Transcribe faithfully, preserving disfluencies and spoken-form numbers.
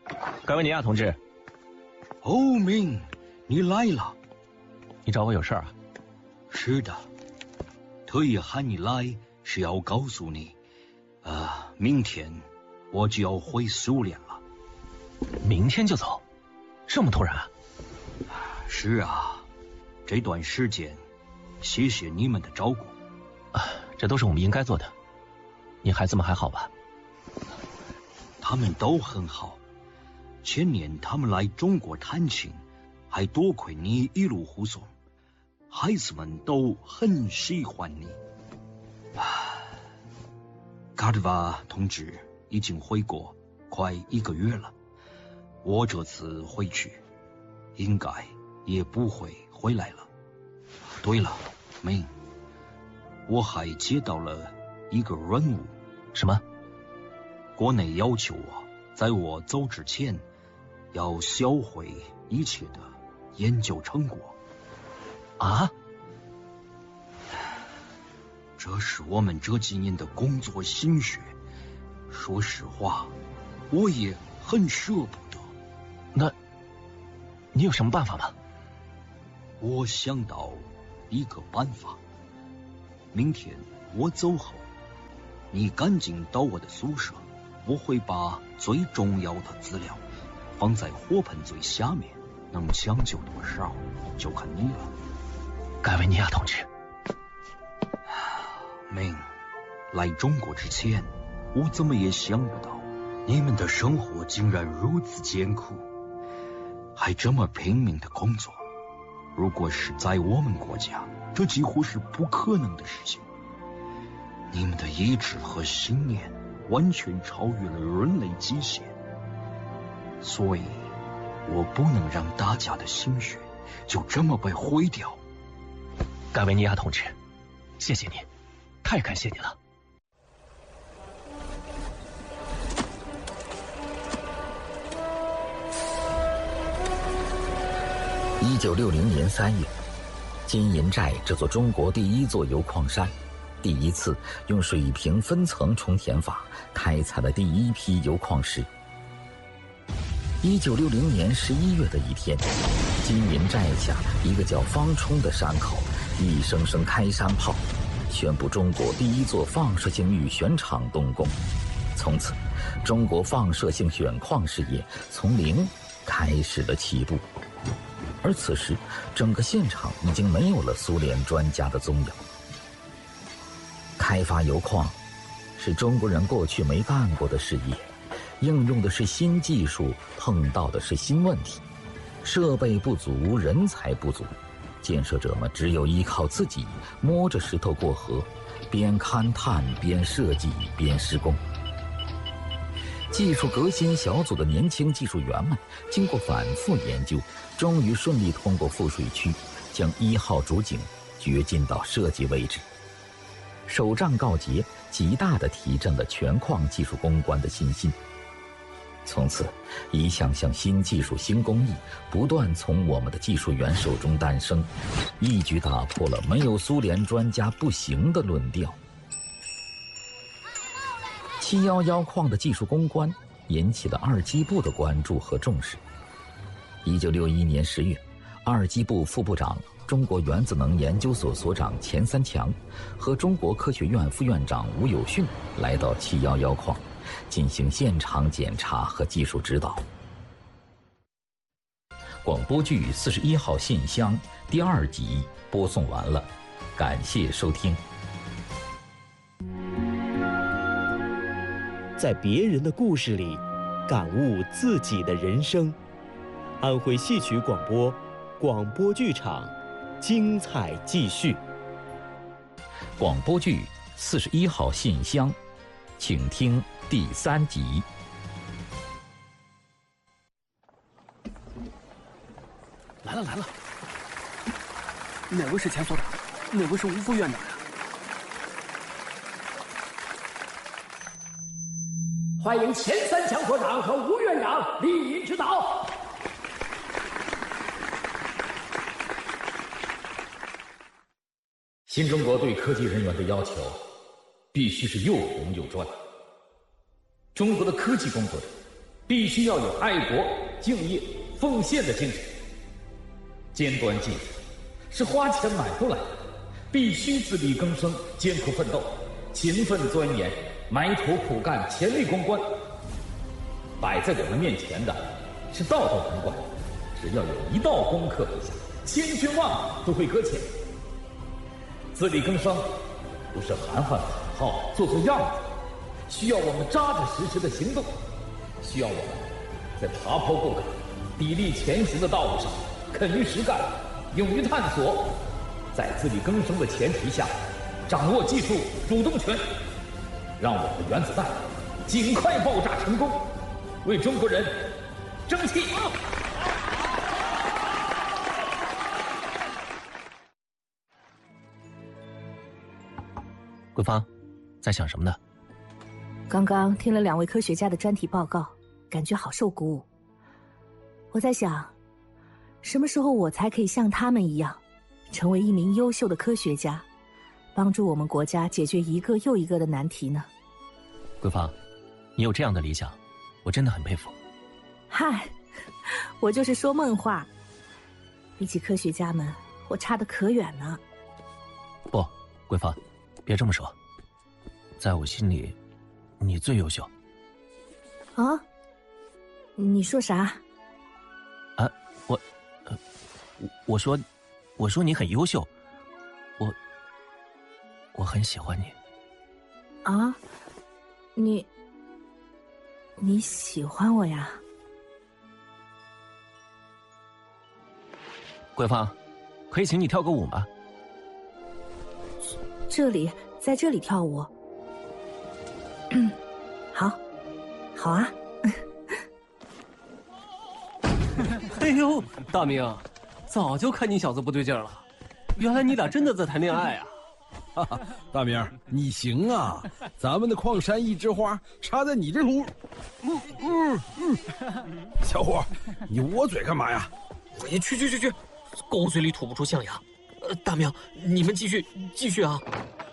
盖维尼亚同志。 欧明，你来了。 你找我有事啊？ 是的，特意喊你来是要告诉你，呃，明天我就要回苏联了。 明天就走？这么突然啊？ 是啊，这段时间谢谢你们的照顾。 啊，这都是我们应该做的。你孩子们还好吧？ 他们都很好。前年他们来中国探亲，还多亏你一路护送，孩子们都很喜欢你。卡德瓦同志已经回国快一个月了，我这次回去应该也不会回来了。对了，明，我还接到了一个任务。 什么？ 国内要求我在我走之前要销毁一切的研究成果。 啊？ 这是我们这几年的工作心血，说实话，我也很舍不得。 那，你有什么办法吗？ 我想到一个办法。明天我走后，你赶紧到我的宿舍，我会把最重要的资料放在火盆最下面，能抢救多少就看你了。 盖维尼亚同志。 明，来中国之前，我怎么也想不到你们的生活竟然如此艰苦，还这么拼命的工作。如果是在我们国家，这几乎是不可能的事情。你们的意志和信念完全超越了人类极限，所以我不能让大家的心血就这么被毁掉。 盖维尼亚同志，谢谢你，太感谢你了。 一九六零年三月，金银寨这座中国第一座油矿山，第一次用水平分层重填法开采了第一批油矿石。一九六零年十一月的一天，金银寨下一个叫方冲的山口，一声声开山炮，宣布中国第一座放射性预选厂动工。从此，中国放射性选矿事业从零开始了起步。而此时，整个现场已经没有了苏联专家的踪影。开发油矿是中国人过去没干过的事业，应用的是新技术，碰到的是新问题，设备不足，人才不足，建设者们只有依靠自己，摸着石头过河，边勘探边设计边施工。技术革新小组的年轻技术员们经过反复研究，终于顺利通过富水区，将一号主井掘进到设计位置。首仗告捷，极大地提振了全矿技术攻关的信心。从此，一项项新技术、新工艺不断从我们的技术员手中诞生，一举打破了没有苏联专家不行的论调。七一一矿的技术攻关引起了二机部的关注和重视。一九六一年十月，二机部副部长、中国原子能研究所所长钱三强和中国科学院副院长吴有训来到七一一矿，进行现场检查和技术指导。广播剧《四十一号信箱》第二集播送完了，感谢收听。 在别人的故事里，感悟自己的人生。安徽戏曲广播，广播剧场，精彩继续。 广播剧《四十一号信箱》，请听第三集。 来了来了，哪位是钱所长？哪位是吴副院长呀？ 欢迎钱三强所长和吴院长莅临指导。 新中国对科技人员的要求必须是又红又专。中国的科技工作者必须要有爱国、敬业、奉献的精神。尖端技术是花钱买不来的，必须自力更生、艰苦奋斗、勤奋钻研、埋头苦干、潜力攻关。摆在我们面前的是道道难关，只要有一道攻克一下，千军万马都会搁浅。自力更生不是喊喊口号、做做样子，需要我们扎扎实实的行动，需要我们在爬坡过坎、砥砺前行的道路上肯于实干，勇于探索，在自力更生的前提下，掌握技术主动权，让我们的原子弹尽快爆炸成功，为中国人争气！ 桂芳，在想什么呢？ 刚刚听了两位科学家的专题报告，感觉好受鼓舞。我在想，什么时候我才可以像他们一样，成为一名优秀的科学家，帮助我们国家解决一个又一个的难题呢？ 桂芳，你有这样的理想，我真的很佩服。 嗨，我就是说梦话。比起科学家们，我差得可远呢。 不，桂芳，别这么说，在我心里，你最优秀。 啊？你说啥？ 啊，我，呃，我说，我说你很优秀，我，我很喜欢你。 啊？你，你喜欢我呀？ 桂芳，可以请你跳个舞吗？ 这里，在这里跳舞。好，好啊。 哎呦，大明，早就看你小子不对劲了，原来你俩真的在谈恋爱啊！ 哈哈，大明，你行啊！咱们的矿山一枝花插在你这头。嗯嗯嗯，小伙，你捂嘴干嘛呀？ 哎，去去去去，狗嘴里吐不出象牙。呃，大明，你们继续继续啊！